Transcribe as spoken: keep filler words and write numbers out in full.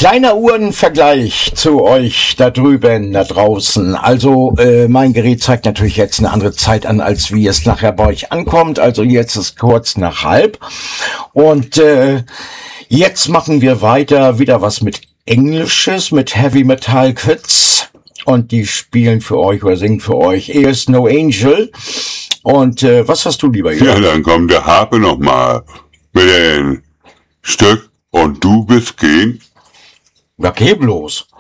Kleiner Uhrenvergleich zu euch da drüben, da draußen. Also äh, mein Gerät zeigt natürlich jetzt eine andere Zeit an, als wie es nachher bei euch ankommt. Also jetzt ist kurz nach halb. Und äh, jetzt machen wir weiter wieder was mit Englisches, mit Heavy Metal Kids. Und die spielen für euch oder singen für euch There's No Angel. Und äh, was hast du lieber Ja, dann kommt der Harpe nochmal mit dem Stück Und du bist gehen. Ja, geh bloß.